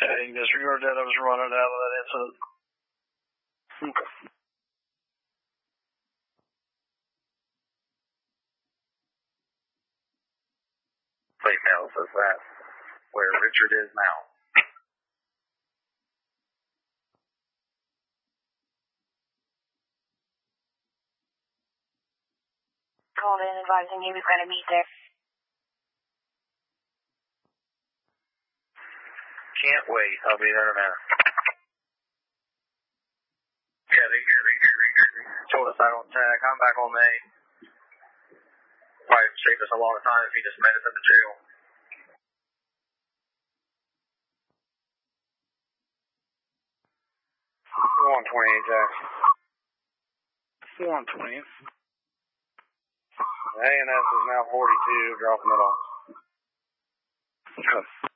he disregarded that. I was running out of that incident. Okay. Plate mail says that's where Richard is now. Called in advising he was going to meet there. Can't wait. I'll be there in a minute. Yeah, they hear. Told us I don't tag. I'm back on May. Probably saved us a lot of time if he just met us at the jail. Jack. 120. The ANS is now 42, dropping it off. Okay.